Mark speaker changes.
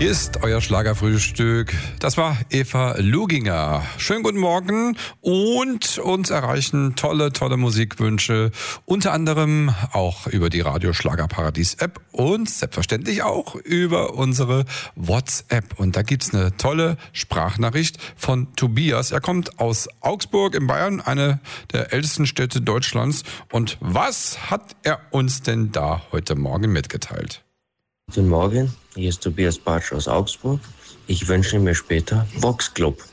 Speaker 1: Hier ist euer Schlagerfrühstück. Das war Eva Luginger. Schönen guten Morgen und uns erreichen tolle Musikwünsche. Unter anderem auch über die Radio Schlagerparadies App und selbstverständlich auch über unsere WhatsApp. Und da gibt's eine tolle Sprachnachricht von Tobias. Er kommt aus Augsburg in Bayern, eine der ältesten Städte Deutschlands. Und was hat er uns denn da heute Morgen mitgeteilt?
Speaker 2: Guten Morgen, hier ist Tobias Bartsch aus Augsburg. Ich wünsche mir später Vox Club.